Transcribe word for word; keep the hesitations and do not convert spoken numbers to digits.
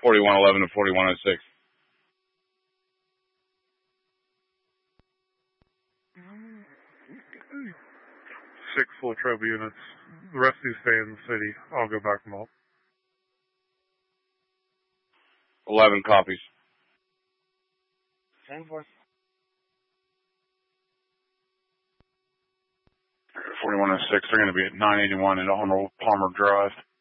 forty-one eleven to forty-one oh six. Six Latrobe units. The rest of you stay in the city. I'll go back them up. eleven copies. ten four. forty-one oh six, they're going to be at nine eighty-one in Palmer, Palmer Drive.